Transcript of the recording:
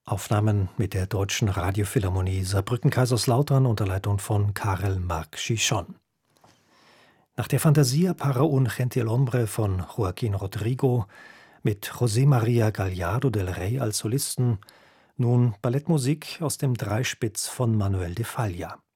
Aufnahmen mit der Deutschen Radiophilharmonie Saarbrücken-Kaiserslautern unter Leitung von Karel Marc Chichon. Nach der Fantasia para un gentilhombre von Joaquín Rodrigo mit José María Gallardo del Rey als Solisten nun Ballettmusik aus dem Dreispitz von Manuel de Falla.